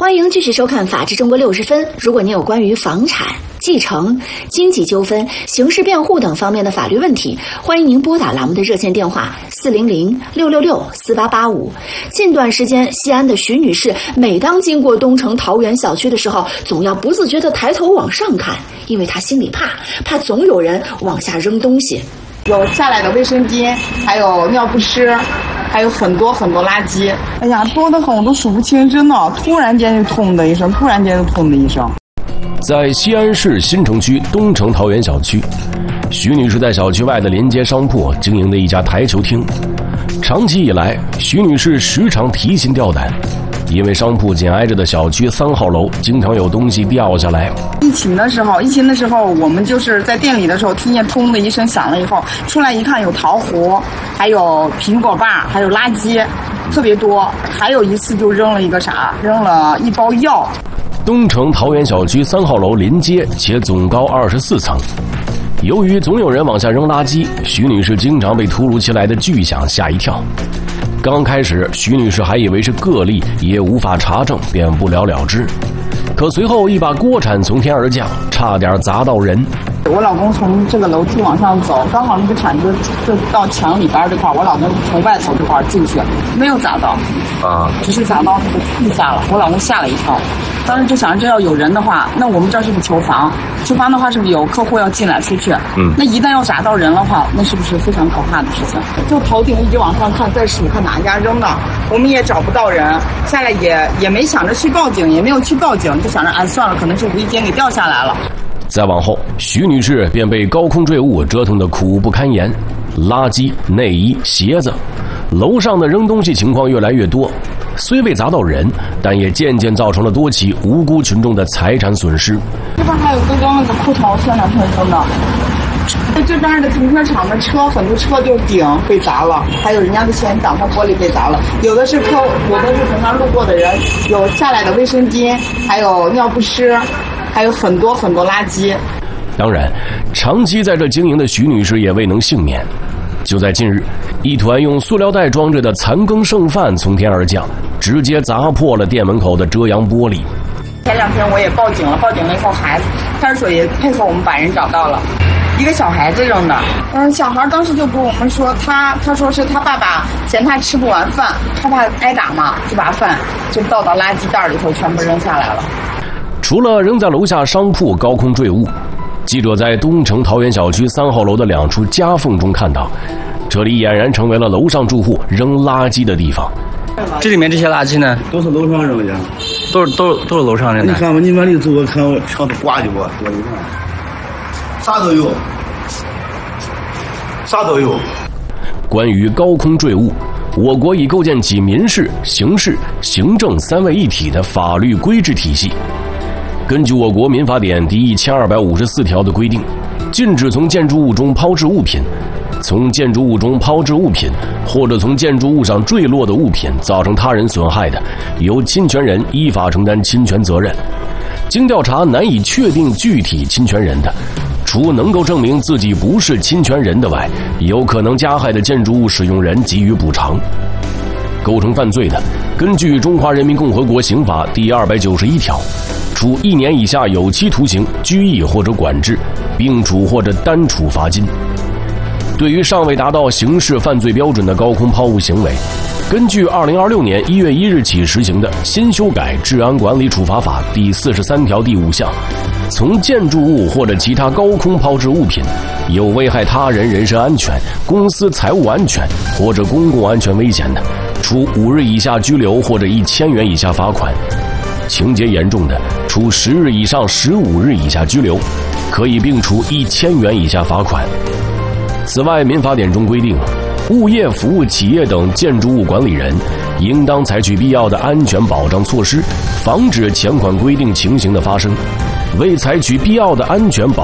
欢迎继续收看《法治中国60分》。如果您有关于房产、继承、经济纠纷、刑事辩护等方面的法律问题，欢迎您拨打栏目的热线电话400-666-4885。近段时间，西安的徐女士每当经过东城桃园小区的时候，总要不自觉地抬头往上看，因为她心里怕总有人往下扔东西。 有下来的卫生巾，还有尿不湿，还有很多垃圾。哎呀，多得很，我都数不清，真的。突然间就痛的一声。 在西安市新城区东城桃园小区，徐女士在小区外的临街商铺经营的一家台球厅。长期以来，徐女士时常提心吊胆，因为商铺紧挨着的小区3号楼经常有东西掉下来。 疫情的时候，我们就是在店里的时候，听见砰的一声响了以后，出来一看，有桃核，还有苹果瓣，还有垃圾，特别多。还有一次就扔了一一包药。 东城桃园小区3号楼临街，且总高24层。由于总有人往下扔垃圾，徐女士经常被突如其来的巨响吓一跳。刚开始，徐女士还以为是个例，也无法查证，便不了了之。可随后一把锅铲从天而降，差点砸到人。 我老公从这个楼梯往上走，刚好那个铲子就到墙里边这块，我老公从外头这块进去，没有砸到，只是砸到那个地下了。我老公吓了一跳，当时就想着，这要有人的话，那我们这儿是个球房的话，是不是有客户要进来出去？那一旦要砸到人的话，那是不是非常可怕的事情？就头顶一直往上看，在数看哪家扔的，我们也找不到人，下来也没想着去报警，也没有去报警，就想着算了，可能是无意间给掉下来了。 再往后，徐女士便被高空坠物折腾得苦不堪言，垃圾、内衣、鞋子，楼上的扔东西情况越来越多。虽未砸到人，但也渐渐造成了多起无辜群众的财产损失。 这边还有个扔了个裤头，前2天扔的。这边的停车场的车，很多车就顶被砸了，还有人家的前挡风玻璃被砸了。有的是从那路过的人，有下来的卫生巾，还有尿不湿，还有很多垃圾。 当然，长期在这经营的徐女士也未能幸免。就在近日，一团用塑料袋装着的残羹剩饭从天而降，直接砸破了店门口的遮阳玻璃。 前2天我也报警了以后，派出所也配合我们把人找到了，一个小孩子扔的。小孩当时就跟我们说，他说是他爸爸嫌他吃不完饭，他怕挨打嘛，就把饭就倒到垃圾袋里头，全部扔下来了。 除了扔在楼下商铺高空坠物，记者在东城桃园小区3号楼的2处夹缝中看到，这里俨然成为了楼上住户扔垃圾的地方。 这里面这些垃圾呢， 都是楼上扔的， 都是楼上扔的。 你看吧，你往里走，我看我墙头挂的不？我你看，啥都有。 关于高空坠物，我国已构建起民事、刑事、行政3位一体的法律规制体系。根据我国民法典第1254条的规定，禁止从建筑物中抛掷物品，从建筑物中抛掷物品或者从建筑物上坠落的物品造成他人损害的，由侵权人依法承担侵权责任。经调查难以确定具体侵权人的，除能够证明自己不是侵权人的外，有可能加害的建筑物使用人给予补偿。构成犯罪的，根据《中华人民共和国刑法》第291条，处1年以下有期徒刑、拘役或者管制，并处或者单处罚金。对于尚未达到刑事犯罪标准的高空抛物行为，根据2026年1月1日起实行的新修改《治安管理处罚法》第43条第5项，从建筑物或者其他高空抛掷物品，有危害他人人身安全、公司财物安全或者公共安全危险的，处5日以下拘留或者1000元以下罚款；情节严重的，处10日以上15日以下拘留，可以并处1000元以下罚款。此外，民法典中规定，物业服务企业等建筑物管理人应当采取必要的安全保障措施，防止前款规定情形的发生。未采取必要的安全保